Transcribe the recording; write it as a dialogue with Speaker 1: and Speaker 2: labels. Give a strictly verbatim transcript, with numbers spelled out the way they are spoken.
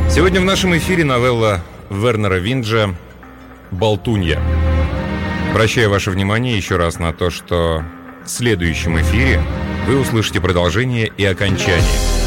Speaker 1: Сегодня в нашем эфире новелла Вернера Винджа «Болтунья». Обращаю ваше внимание еще раз на то, что в следующем эфире вы услышите продолжение и окончание.